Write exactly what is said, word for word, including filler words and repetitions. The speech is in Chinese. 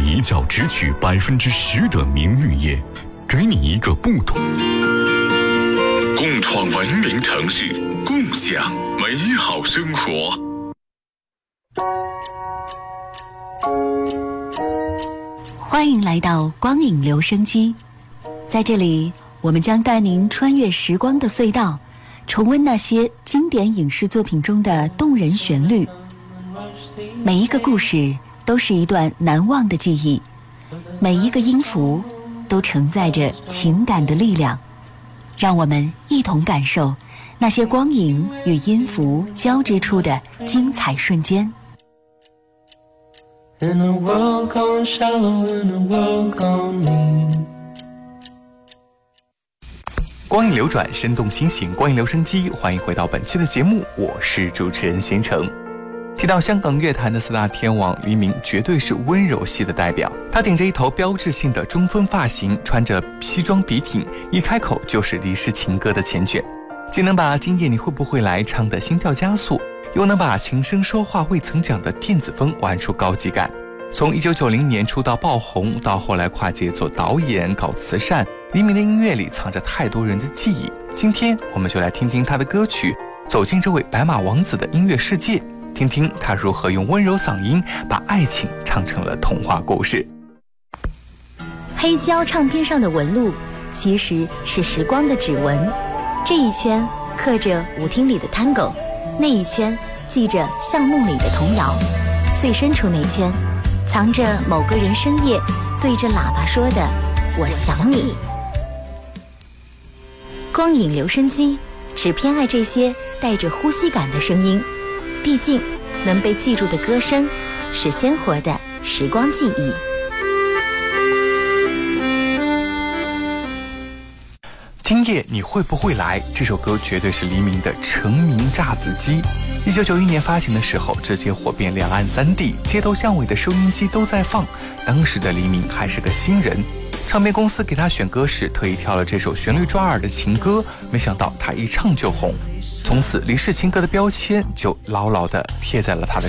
一觉只取百分之十的明绿叶，给你一个不同。 共创文明城市，共享美好生活。 欢迎来到光影留声机，在这里，我们将带您穿越时光的隧道，重温那些经典影视作品中的动人旋律。每一个故事都是一段难忘的记忆，每一个音符都承载着情感的力量。让我们一同感受那些光影与音符交织出的精彩瞬间。 In a world gone shallow, in a world gone mean. 光影流转，生动清醒，光影留声机，欢迎回到本期的节目，我是主持人贤成。提到香港乐坛的四大天王，黎明绝对是温柔系的代表。他顶着一头标志性的中分发型，穿着西装笔挺，一开口就是离世情歌的缱绻，既能把今夜你会不会来唱的心跳加速，又能把情深说话未曾讲的电子风玩出高级感。从一九九零年出道爆红，到后来跨界做导演搞慈善，黎明的音乐里藏着太多人的记忆。今天我们就来听听他的歌曲，走进这位白马王子的音乐世界，听听他如何用温柔嗓音把爱情唱成了童话故事。 黑胶唱片上的纹路其实是时光的指纹，这一圈刻着舞厅里的 Tango， 那一圈记着巷弄里的童谣，最深处那圈藏着某个人深夜对着喇叭说的我想你。光影留声机只偏爱这些带着呼吸感的声音，毕竟能被记住的歌声是鲜活的时光记忆。 今夜你会不会来？这首歌绝对是黎明的成名炸子鸡。一九九一年发行的时候，直接火遍两岸三地，街头巷尾的收音机都在放。当时的黎明还是个新人，唱片公司给他选歌时特意挑了这首旋律抓耳的情歌，没想到他一唱就红，从此离世情歌的标签就牢牢地贴在了他的